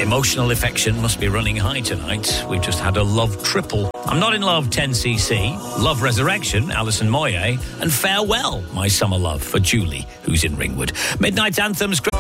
Emotional affection must be running high tonight. We've just had a love triple. I'm Not in Love, 10cc, Love Resurrection, Alison Moyet, and Farewell, My Summer Love, for Julie, who's in Ringwood. Midnight Anthems...